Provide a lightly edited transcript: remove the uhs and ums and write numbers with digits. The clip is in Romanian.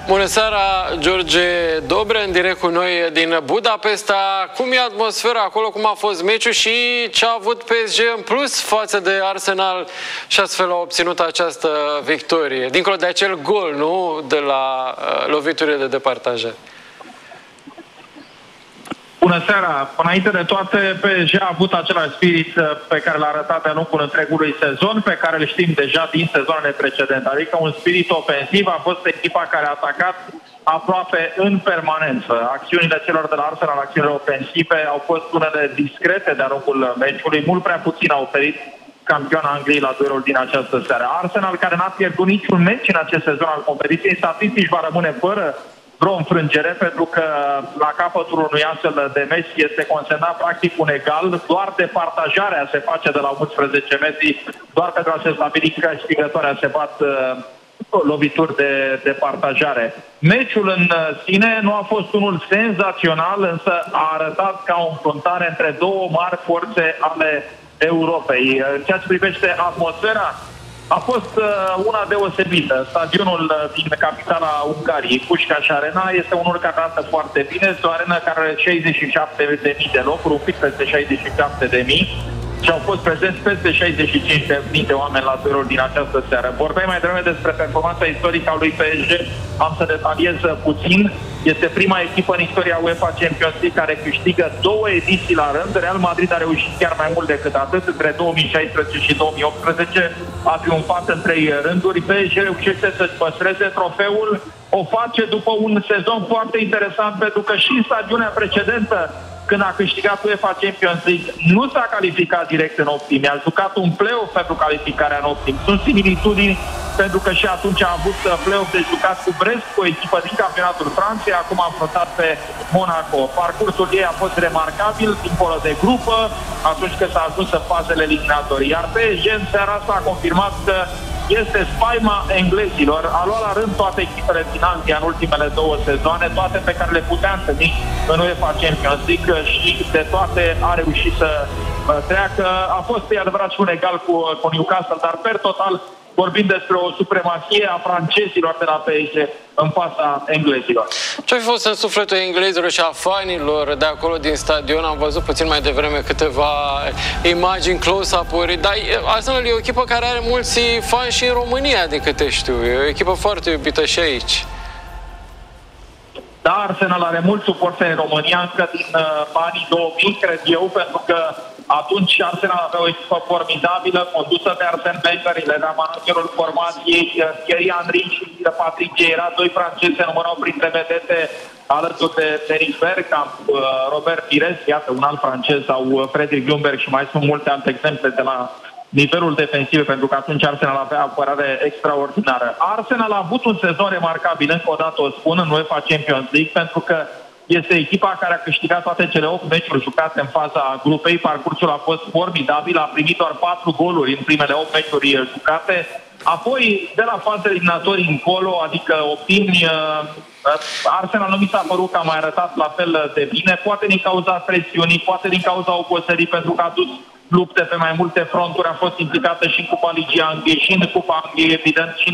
Bună seara, George Dobre, în direct cu noi din Budapesta. Cum e atmosfera acolo, cum a fost meciul și ce a avut PSG în plus față de Arsenal și astfel a obținut această victorie? Dincolo de acel gol, nu? De la loviturile de departajare. Bună seara! Înainte de toate, PSG a avut același spirit pe care l-a arătat de-a lungul întregului sezon, pe care îl știm deja din sezoanele precedente. Adică un spirit ofensiv, a fost echipa care a atacat aproape în permanență. Acțiunile celor de la Arsenal, acțiunile ofensive, au fost unele discrete de-a lungul meciului. Mult prea puțin a oferit campioana Angliei la duelul din această seară. Arsenal, care n-a pierdut niciun meci în acest sezon al competiției, statistici va rămâne fără vreo înfrângere, pentru că la capătul unui astfel de meci este consemnat practic un egal, doar departajarea se face de la 11 metri, doar pentru a se stabili câștigătoarea se bat lovituri de departajare. Meciul în sine nu a fost unul senzațional, însă a arătat ca o înfruntare între două mari forțe ale Europei. În ceea ce privește atmosfera, a fost una deosebită. Stadionul din capitala Ungariei, Pușcaș Arena, este unul care arată foarte bine. Este o arenă care are 67.000 de locuri, un pic peste 67.000, și au fost prezenți peste 65.000 de oameni la duelul din această seară. Vorbeai mai devreme despre performanța istorică a lui PSG, am să detaliez puțin. Este prima echipă în istoria UEFA Champions League care câștigă 2 ediții la rând. Real Madrid a reușit chiar mai mult decât atât. Între 2016 și 2018 a triumfat în 3 rânduri. PSG reușește să-și păstreze trofeul. O face după un sezon foarte interesant, pentru că și în stagiunea precedentă, când a câștigat UEFA Champions League, nu s-a calificat direct în optimi, a jucat un play-off pentru calificarea în optimi. Sunt similitudini, pentru că și atunci a avut play-off de jucat cu Brest, cu o echipă din campionatul Franței, acum a înfruntat pe Monaco. Parcursul ei a fost remarcabil, dincolo de grupă, atunci când s-a ajuns în fazele eliminatorii. Iar PSG în seara asta a confirmat că este spaima englezilor. A luat la rând toate echipele din Anglia în ultimele 2 sezoane, toate pe care le putea întâlni în UEFA Champions League, și de toate a reușit să treacă. A fost, e adevărat, și un egal cu Newcastle, dar per total vorbim despre o supremație a francezilor de la PSG în fața englezilor. Ce-a fost în sufletul englezilor și a fanilor de acolo din stadion? Am văzut puțin mai devreme câteva imagini, close-up-uri, dar Arsenal e o echipă care are mulți fani și în România, de câte știu. E o echipă foarte iubită și aici. Da, Arsenal are mulți suporteri în România încă din anii 2000, cred eu, pentru că atunci Arsenal avea o echipă formidabilă, condusă de Arsene Wenger, le era managerul formației, Thierry Henry și Patrick Vieira, 2 francezi se numărau printre vedete alături de Eric Bergkamp, Robert Pires, iată un alt francez, sau Frederic Ljungberg, și mai sunt multe alte exemple de la nivelul defensiv, pentru că atunci Arsenal avea apărare extraordinară. Arsenal a avut un sezon remarcabil, încă o dată o spun, în UEFA Champions League, pentru că este echipa care a câștigat toate cele 8 meciuri jucate în faza grupei. Parcursul a fost formidabil, a primit doar 4 goluri în primele 8 meciuri jucate. Apoi, de la faza eliminatorii încolo, adică optimi, Arsenal nu mi s-a părut că a mai arătat la fel de bine, poate din cauza presiunii, poate din cauza oboselii, pentru că a dus lupte pe mai multe fronturi, a fost implicată și în Cupa Ligii Angliei, și în Cupa Angliei, evident, și